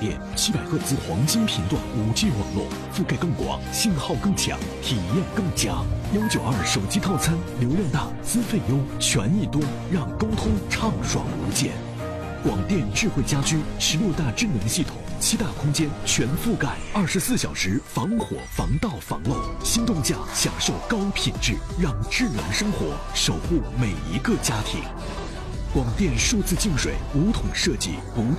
电，700赫兹黄金频段5G 网络，覆盖更广，信号更强，体验更佳。192手机套餐，流量大，资费优，权益多，让沟通畅爽无间。广电智慧家居16大智能系统，7大空间全覆盖，24小时防火、防盗、防漏。心动价享受高品质，让智能生活守护每一个家庭。广电数字净水5桶设计，不